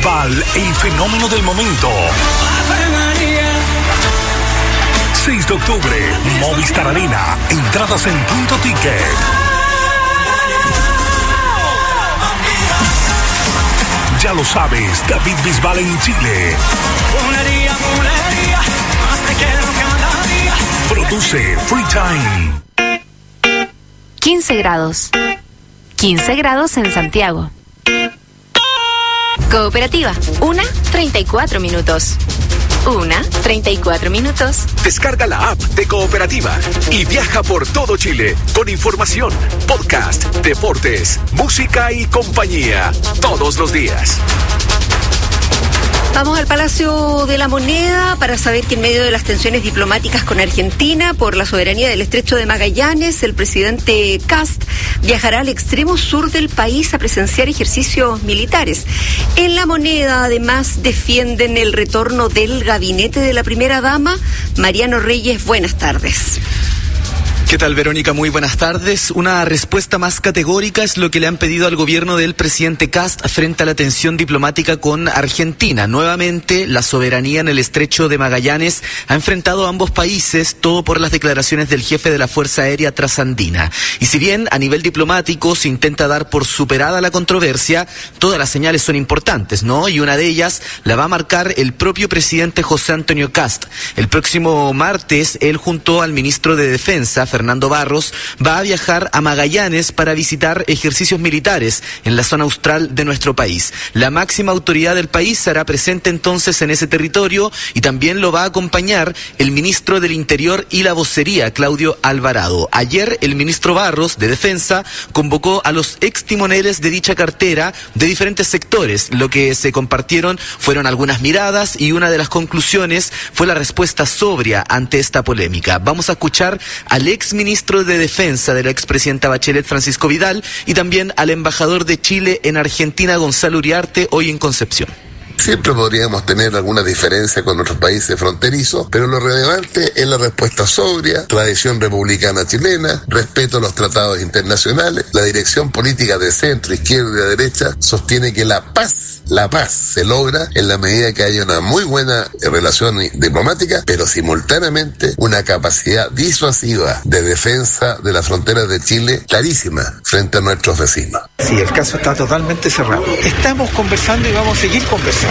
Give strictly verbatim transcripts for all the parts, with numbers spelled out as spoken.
Bisbal, el fenómeno del momento. seis de octubre, Movistar Arena. Entradas en Punto Ticket. Ya lo sabes, David Bisbal en Chile. Produce Free Time. quince grados. quince grados en Santiago. Cooperativa, una, treinta y cuatro minutos. Una, treinta y cuatro minutos. Descarga la app de Cooperativa y viaja por todo Chile con información, podcast, deportes, música y compañía todos los días. Vamos al Palacio de la Moneda para saber que en medio de las tensiones diplomáticas con Argentina por la soberanía del Estrecho de Magallanes, el presidente Kast viajará al extremo sur del país a presenciar ejercicios militares. En la Moneda, además, defienden el retorno del gabinete de la primera dama. Mariano Reyes, buenas tardes. ¿Qué tal, Verónica? Muy buenas tardes. Una respuesta más categórica es lo que le han pedido al gobierno del presidente Kast frente a la tensión diplomática con Argentina. Nuevamente, la soberanía en el Estrecho de Magallanes ha enfrentado a ambos países, todo por las declaraciones del jefe de la Fuerza Aérea Trasandina. Y si bien a nivel diplomático se intenta dar por superada la controversia, todas las señales son importantes, ¿no? Y una de ellas la va a marcar el propio presidente José Antonio Kast. El próximo martes, él junto al ministro de Defensa, Fernando Barros, va a viajar a Magallanes para visitar ejercicios militares en la zona austral de nuestro país. La máxima autoridad del país será presente entonces en ese territorio y también lo va a acompañar el ministro del Interior y la Vocería, Claudio Alvarado. Ayer el ministro Barros, de Defensa, convocó a los ex timoneles de dicha cartera de diferentes sectores. Lo que se compartieron fueron algunas miradas y una de las conclusiones fue la respuesta sobria ante esta polémica. Vamos a escuchar al ex ministro de Defensa de la expresidenta Bachelet, Francisco Vidal, y también al embajador de Chile en Argentina, Gonzalo Uriarte, hoy en Concepción. Siempre podríamos tener alguna diferencia con nuestros países fronterizos, pero lo relevante es la respuesta sobria, tradición republicana chilena, respeto a los tratados internacionales. La dirección política de centro, izquierda y de derecha sostiene que la paz, la paz se logra en la medida que haya una muy buena relación diplomática, pero simultáneamente una capacidad disuasiva de defensa de las fronteras de Chile clarísima frente a nuestros vecinos. Sí, el caso está totalmente cerrado. Estamos conversando y vamos a seguir conversando.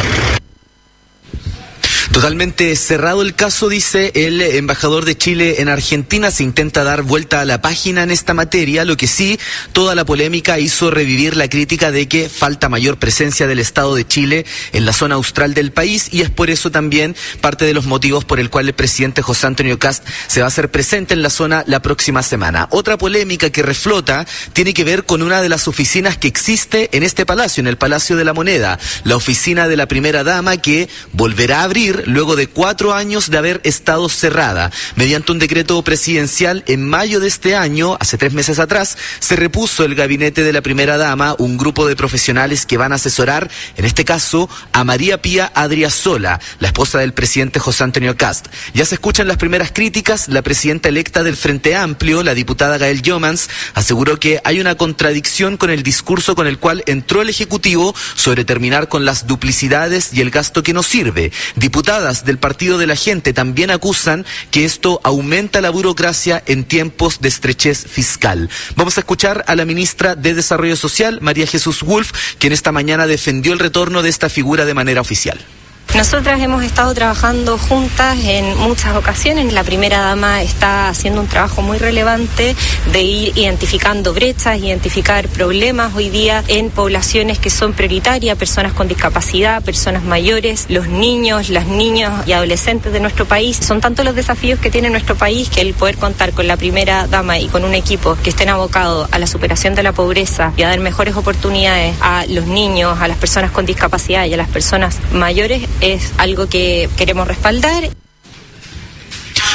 Totalmente cerrado el caso, dice el embajador de Chile en Argentina. Se intenta dar vuelta a la página en esta materia. Lo que sí, toda la polémica hizo revivir la crítica de que falta mayor presencia del Estado de Chile en la zona austral del país, y es por eso también parte de los motivos por el cual el presidente José Antonio Kast se va a hacer presente en la zona la próxima semana. Otra polémica que reflota tiene que ver con una de las oficinas que existe en este palacio, en el Palacio de la Moneda, la oficina de la primera dama, que volverá a abrir luego de cuatro años de haber estado cerrada. Mediante un decreto presidencial en mayo de este año, hace tres meses atrás, se repuso el gabinete de la primera dama, un grupo de profesionales que van a asesorar, en este caso, a María Pía Adriasola, la esposa del presidente José Antonio Kast. Ya se escuchan las primeras críticas. La presidenta electa del Frente Amplio, la diputada Gael Jomans, aseguró que hay una contradicción con el discurso con el cual entró el Ejecutivo sobre terminar con las duplicidades y el gasto que no sirve. Diputadas del Partido de la Gente también acusan que esto aumenta la burocracia en tiempos de estrechez fiscal. Vamos a escuchar a la ministra de Desarrollo Social, María Jesús Wolf, quien esta mañana defendió el retorno de esta figura de manera oficial. Nosotras hemos estado trabajando juntas en muchas ocasiones. La primera dama está haciendo un trabajo muy relevante de ir identificando brechas, identificar problemas hoy día en poblaciones que son prioritarias, personas con discapacidad, personas mayores, los niños, las niñas y adolescentes de nuestro país. Son tantos los desafíos que tiene nuestro país que el poder contar con la primera dama y con un equipo que estén abocados a la superación de la pobreza y a dar mejores oportunidades a los niños, a las personas con discapacidad y a las personas mayores es algo que queremos respaldar.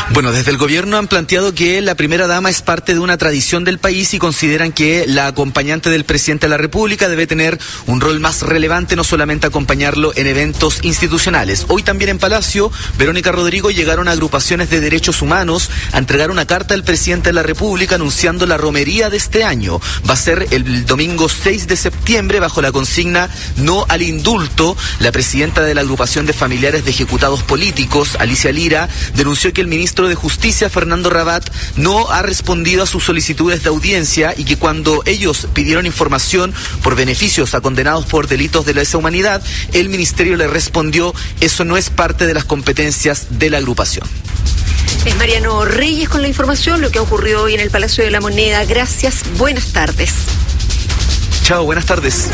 Bueno, desde el gobierno han planteado que la primera dama es parte de una tradición del país y consideran que la acompañante del presidente de la República debe tener un rol más relevante, no solamente acompañarlo en eventos institucionales. Hoy también en Palacio, Verónica Rodrigo, llegaron agrupaciones de derechos humanos a entregar una carta al presidente de la República anunciando la romería de este año. Va a ser el domingo seis de septiembre bajo la consigna No al indulto. La presidenta de la agrupación de familiares de ejecutados políticos, Alicia Lira, denunció que el ministro de Justicia, Fernando Rabat, no ha respondido a sus solicitudes de audiencia y que cuando ellos pidieron información por beneficios a condenados por delitos de lesa humanidad, el ministerio le respondió: eso no es parte de las competencias de la agrupación. Es Mariano Reyes con la información, lo que ha ocurrido hoy en el Palacio de la Moneda. Gracias, buenas tardes. Chao, buenas tardes.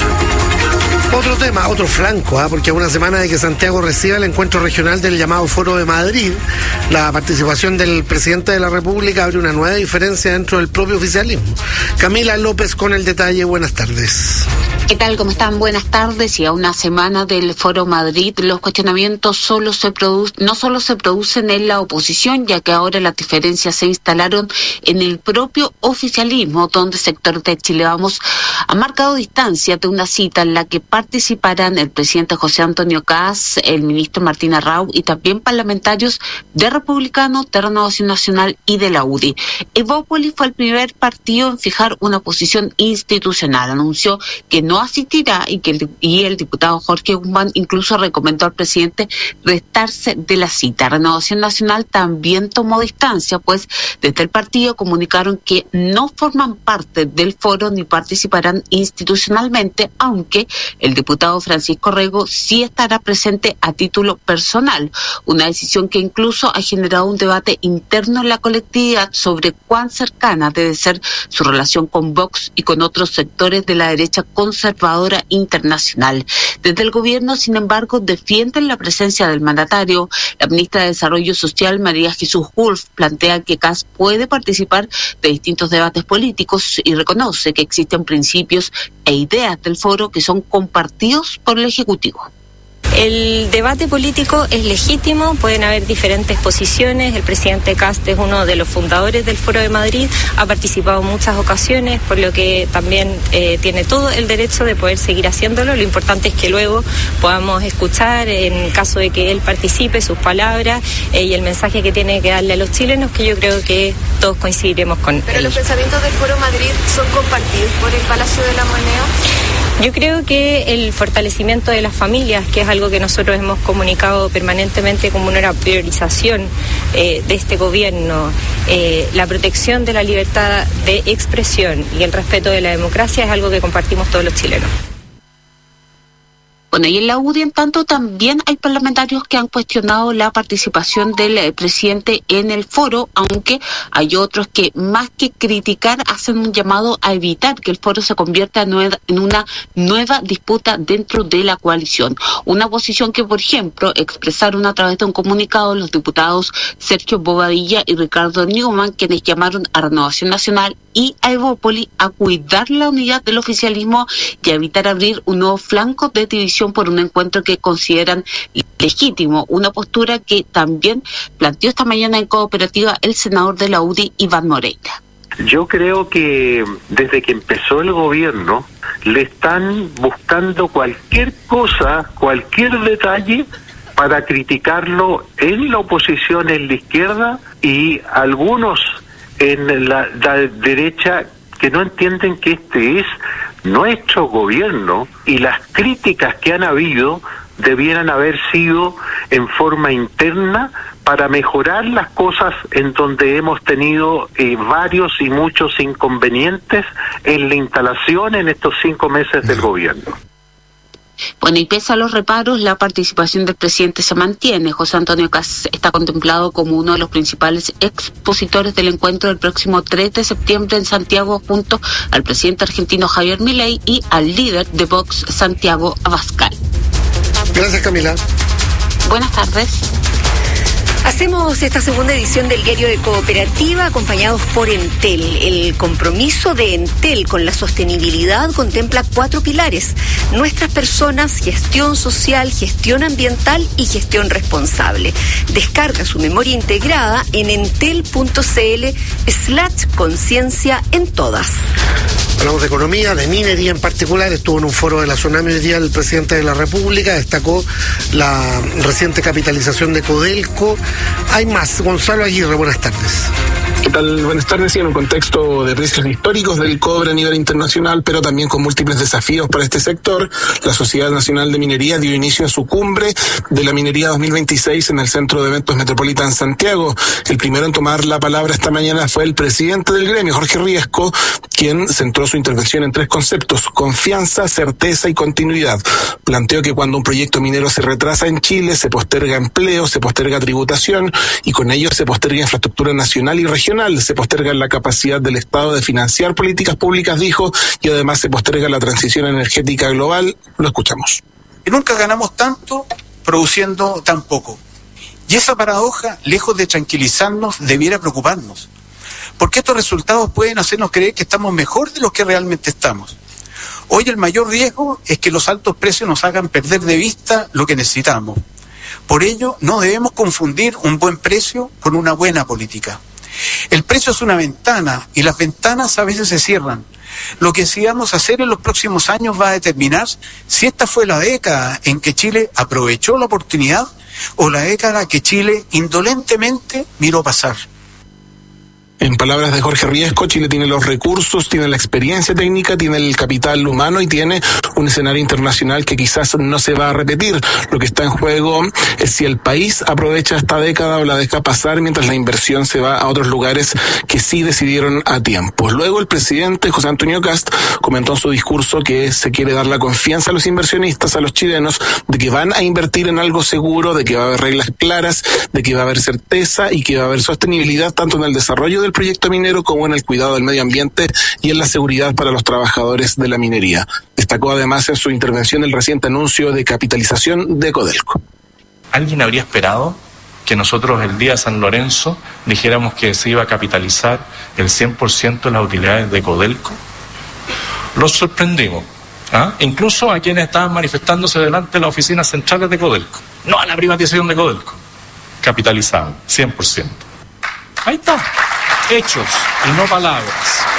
Otro tema, otro flanco, ¿eh? porque a una semana de que Santiago reciba el encuentro regional del llamado Foro de Madrid, la participación del presidente de la República abre una nueva diferencia dentro del propio oficialismo. Camila López con el detalle, buenas tardes. ¿Qué tal? ¿Cómo están? Buenas tardes. Y a una semana del Foro Madrid, los cuestionamientos solo se produ- no solo se producen en la oposición, ya que ahora las diferencias se instalaron en el propio oficialismo, donde el sector de Chile Vamos ha marcado distancia de una cita en la que participarán el presidente José Antonio Kast, el ministro Martín Arrau y también parlamentarios de Republicano, de Renovación Nacional y de la U D I. Evópolis fue el primer partido en fijar una posición institucional. Anunció que no asistirá y que el, y el diputado Jorge Guzmán incluso recomendó al presidente restarse de la cita. Renovación Nacional también tomó distancia, pues desde el partido comunicaron que no forman parte del foro ni participarán institucionalmente, aunque el diputado Francisco Rego sí estará presente a título personal, una decisión que incluso ha generado un debate interno en la colectividad sobre cuán cercana debe ser su relación con Vox y con otros sectores de la derecha conservadora internacional. Desde el gobierno, sin embargo, defienden la presencia del mandatario. La ministra de Desarrollo Social, María Jesús Wolf, plantea que Kast puede participar de distintos debates políticos y reconoce que existen principios e ideas del foro que son compartidos por el Ejecutivo. El debate político es legítimo, pueden haber diferentes posiciones. El presidente Kast es uno de los fundadores del Foro de Madrid, ha participado en muchas ocasiones, por lo que también eh, tiene todo el derecho de poder seguir haciéndolo. Lo importante es que luego podamos escuchar, en caso de que él participe, sus palabras eh, y el mensaje que tiene que darle a los chilenos, que yo creo que todos coincidiremos con él. ¿Pero los pensamientos del Foro Madrid son compartidos por el Palacio de la Moneda? Yo creo que el fortalecimiento de las familias, que es algo que nosotros hemos comunicado permanentemente como una priorización eh, de este gobierno, eh, la protección de la libertad de expresión y el respeto de la democracia es algo que compartimos todos los chilenos. Bueno, y en la U D I, en tanto, también hay parlamentarios que han cuestionado la participación del eh, presidente en el foro, aunque hay otros que, más que criticar, hacen un llamado a evitar que el foro se convierta en, nueva, en una nueva disputa dentro de la coalición. Una posición que, por ejemplo, expresaron a través de un comunicado los diputados Sergio Bobadilla y Ricardo Newman, quienes llamaron a Renovación Nacional y a Evópolis a cuidar la unidad del oficialismo y a evitar abrir un nuevo flanco de división por un encuentro que consideran legítimo, una postura que también planteó esta mañana en Cooperativa el senador de la U D I, Iván Moreira. Yo creo que desde que empezó el gobierno le están buscando cualquier cosa, cualquier detalle para criticarlo en la oposición, en la izquierda, y algunos en la, la derecha que no entienden que este es nuestro gobierno y las críticas que han habido debieran haber sido en forma interna para mejorar las cosas en donde hemos tenido eh, varios y muchos inconvenientes en la instalación en estos cinco meses del gobierno. Bueno, y pese a los reparos, la participación del presidente se mantiene. José Antonio Kast está contemplado como uno de los principales expositores del encuentro del próximo tres de septiembre en Santiago, junto al presidente argentino Javier Milei y al líder de Vox, Santiago Abascal. Gracias, Camila. Buenas tardes. Hacemos esta segunda edición del Diario de Cooperativa acompañados por Entel. El compromiso de Entel con la sostenibilidad contempla cuatro pilares: nuestras personas, gestión social, gestión ambiental y gestión responsable. Descarga su memoria integrada en entel punto cl slash conciencia en todas. Hablamos de economía, de minería en particular. Estuvo en un foro de la Tsunami hoy día el presidente de la República, destacó la reciente capitalización de Codelco. Hay más. Gonzalo Aguirre, buenas tardes. ¿Qué tal? Buenas tardes. Sí, en un contexto de precios históricos del cobre a nivel internacional, pero también con múltiples desafíos para este sector, la Sociedad Nacional de Minería dio inicio a su cumbre de la minería dos mil veintiséis en el Centro de Eventos Metropolitan Santiago. El primero en tomar la palabra esta mañana fue el presidente del gremio, Jorge Riesco, quien centró su intervención en tres conceptos: confianza, certeza y continuidad. Planteó que cuando un proyecto minero se retrasa en Chile, se posterga empleo, se posterga tributación y con ello se posterga infraestructura nacional y regional. Se posterga la capacidad del Estado de financiar políticas públicas, dijo, y además se posterga la transición energética global. Lo escuchamos. Y nunca ganamos tanto produciendo tan poco. Y esa paradoja, lejos de tranquilizarnos, debiera preocuparnos. Porque estos resultados pueden hacernos creer que estamos mejor de lo que realmente estamos. Hoy el mayor riesgo es que los altos precios nos hagan perder de vista lo que necesitamos. Por ello, no debemos confundir un buen precio con una buena política. El precio es una ventana y las ventanas a veces se cierran. Lo que decidamos hacer en los próximos años va a determinar si esta fue la década en que Chile aprovechó la oportunidad o la década que Chile indolentemente miró pasar. En palabras de Jorge Riesco, Chile tiene los recursos, tiene la experiencia técnica, tiene el capital humano y tiene un escenario internacional que quizás no se va a repetir. Lo que está en juego es si el país aprovecha esta década o la deja pasar mientras la inversión se va a otros lugares que sí decidieron a tiempo. Luego el presidente José Antonio Kast comentó en su discurso que se quiere dar la confianza a los inversionistas, a los chilenos, de que van a invertir en algo seguro, de que va a haber reglas claras, de que va a haber certeza y que va a haber sostenibilidad tanto en el desarrollo de el proyecto minero como en el cuidado del medio ambiente y en la seguridad para los trabajadores de la minería. Destacó además en su intervención el reciente anuncio de capitalización de Codelco. ¿Alguien habría esperado que nosotros el día de San Lorenzo dijéramos que se iba a capitalizar el cien por ciento de las utilidades de Codelco? Los sorprendimos, ¿ah? Incluso a quienes estaban manifestándose delante de las oficinas centrales de Codelco. No a la privatización de Codelco. Capitalizaban, cien por ciento. Ahí está. Hechos y no palabras.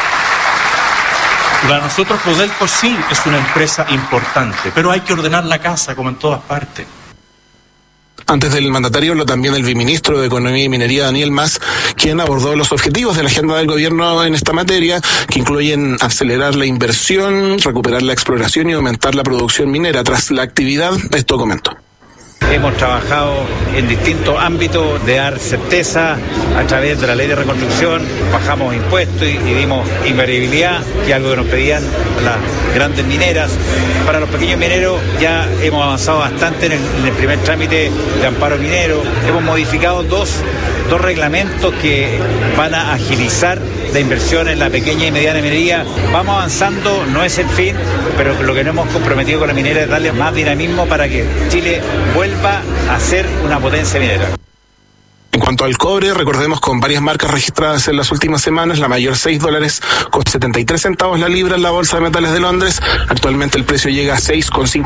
Para nosotros Codelco sí es una empresa importante, pero hay que ordenar la casa como en todas partes. Antes del mandatario habló también el viceministro de Economía y Minería, Daniel Mas, quien abordó los objetivos de la agenda del gobierno en esta materia, que incluyen acelerar la inversión, recuperar la exploración y aumentar la producción minera. Tras la actividad, esto comentó. Hemos trabajado en distintos ámbitos de dar certeza a través de la ley de reconstrucción, bajamos impuestos y, y dimos invariabilidad, que es algo que nos pedían las grandes mineras. Para los pequeños mineros ya hemos avanzado bastante en el, en el primer trámite de amparo minero. Hemos modificado dos, dos reglamentos que van a agilizar la inversión en la pequeña y mediana minería. Vamos avanzando, no es el fin, pero lo que nos hemos comprometido con la minera es darle más dinamismo para que Chile vuelva a ser una potencia minera. En cuanto al cobre, recordemos con varias marcas registradas en las últimas semanas, la mayor seis dólares con setenta y tres centavos la libra en la Bolsa de Metales de Londres. Actualmente el precio llega a seis con cincuenta.